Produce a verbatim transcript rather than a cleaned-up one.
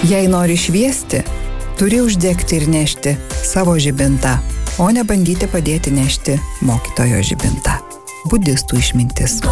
Jei nori šviesti, turi uždegti ir nešti savo žibintą, o ne bandyti padėti nešti mokytojo žibintą. Budistų išmintis.